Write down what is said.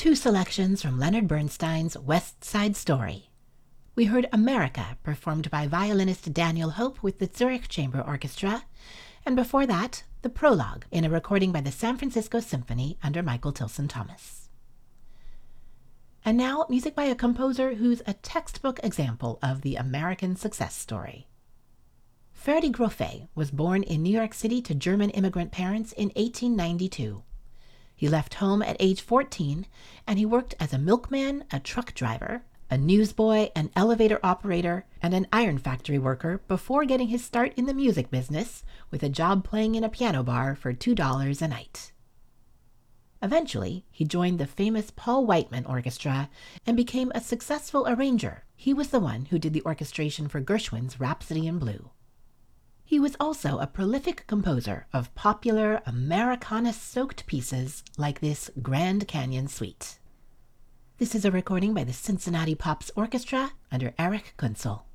Two selections from Leonard Bernstein's West Side Story. We heard America, performed by violinist Daniel Hope with the Zurich Chamber Orchestra, and before that, the Prologue, in a recording by the San Francisco Symphony under Michael Tilson Thomas. And now, music by a composer who's a textbook example of the American success story. Ferdi Grofé was born in New York City to German immigrant parents in 1892. He left home at age 14, and he worked as a milkman, a truck driver, a newsboy, an elevator operator, and an iron factory worker before getting his start in the music business with a job playing in a piano bar for $2 a night. Eventually, he joined the famous Paul Whiteman Orchestra and became a successful arranger. He was the one who did the orchestration for Gershwin's Rhapsody in Blue. He was also a prolific composer of popular Americana-soaked pieces like this Grand Canyon Suite. This is a recording by the Cincinnati Pops Orchestra under Eric Kunzel.